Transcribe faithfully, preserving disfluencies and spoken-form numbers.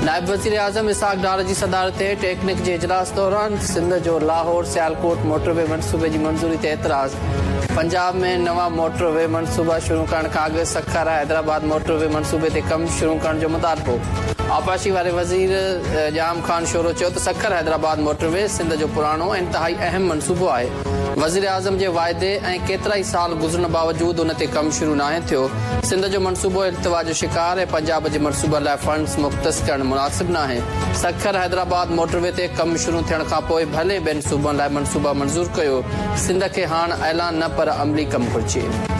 नायब वज़ीर आज़म इसहाक़ डार जी सदारत टेक्निक जे इजलास दौरान सिंध जो लाहौर सियालकोट मोटरवे मनसूबे जी मंज़ूरी ते एतराज़। पंजाब में नवा मोटरवे मनसूबा शुरू करण खां अॻु सखर हैदराबाद मोटरवे मनसूबे ते कम शुरू करण जो मुतालबो। आपाशी वारे वज़ीर जाम खान शोरो चयो त सखर हैदराबाद मोटरवे सिंध जो पुराणो ऐं इंतहाई अहम मनसूबो आहे। वज़ीर आज़म जे वाइदे ऐं केतिरा ई साल गुज़रण बावजूदि उन ते कमु शुरू नाहे थियो। सिंध जो मनसूबो इल्तिवा जो शिकार ऐं पंजाब जे मनसूबे लाइ फंड्स मुख़्तस करणु मुनासिब नाहे। सखर हैदराबाद मोटरवे ते कमु शुरू थियण खां पोइ भले ॿियनि सूबनि लाइ मनसूबा मंज़ूर कयो। सिंध खे हाणे ऐलान न पर अमली कमु घुरिजे।